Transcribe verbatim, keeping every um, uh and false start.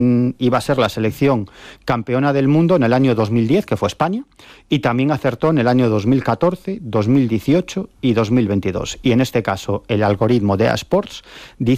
iba a ser la selección campeona del mundo en el año dos mil diez, que fue España, y también acertó en el año dos mil catorce, dos mil dieciocho y dos mil veintidós. Y en este caso, el algoritmo de eSports dice